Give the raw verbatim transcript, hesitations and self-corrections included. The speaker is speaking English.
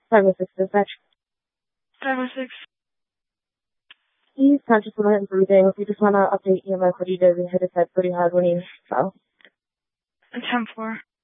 five oh six dispatch. five oh six. He's conscious of and breathing. We just want to update E M S that he did hit his head pretty hard when he fell. ten four.